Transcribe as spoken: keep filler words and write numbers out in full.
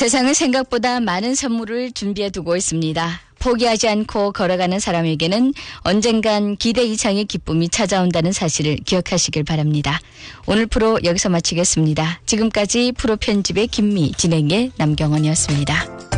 세상은 생각보다 많은 선물을 준비해 두고 있습니다. 포기하지 않고 걸어가는 사람에게는 언젠간 기대 이상의 기쁨이 찾아온다는 사실을 기억하시길 바랍니다. 오늘 프로 여기서 마치겠습니다. 지금까지 프로 편집의 김미, 진행의 남경원이었습니다.